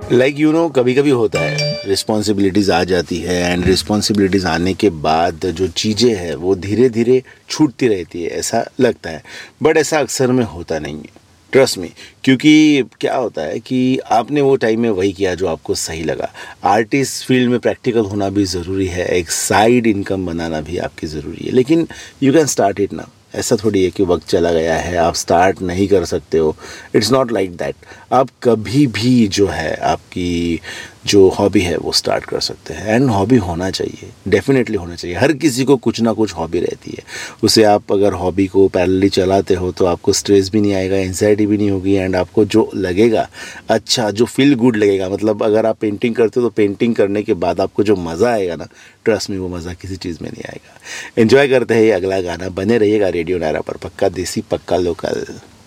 कभी कभी होता है, रिस्पॉन्सिबिलिटीज़ आ जाती है एंड रिस्पॉन्सिबिलिटीज़ आने के बाद जो चीज़ें हैं वो धीरे धीरे छूटती रहती है, ऐसा लगता है। बट ऐसा अक्सर में होता नहीं है, ट्रस्ट मी। क्योंकि क्या होता है कि आपने वो टाइम में वही किया जो आपको सही लगा। आर्टिस्ट फील्ड में प्रैक्टिकल होना भी ज़रूरी है, एक साइड इनकम बनाना भी आपकी ज़रूरी है, लेकिन यू कैन स्टार्ट इट ना। ऐसा थोड़ी है कि वक्त चला गया है, आप स्टार्ट नहीं कर सकते हो। It's not like that. आप कभी भी जो है आपकी जो हॉबी है वो स्टार्ट कर सकते हैं, एंड हॉबी होना चाहिए, डेफिनेटली होना चाहिए। हर किसी को कुछ ना कुछ हॉबी रहती है। उसे आप अगर हॉबी को पैरेलली चलाते हो तो आपको स्ट्रेस भी नहीं आएगा, एंजाइटी भी नहीं होगी, एंड आपको जो लगेगा अच्छा, जो फील गुड लगेगा। मतलब अगर आप पेंटिंग करते हो तो पेंटिंग करने के बाद आपको जो मज़ा आएगा ना, ट्रस्ट में वो मज़ा किसी चीज़ में नहीं आएगा। एंजॉय करते हैं ये अगला गाना, बने रहिएगा रेडियो नायरा पर। पक्का देसी, पक्का लोकल।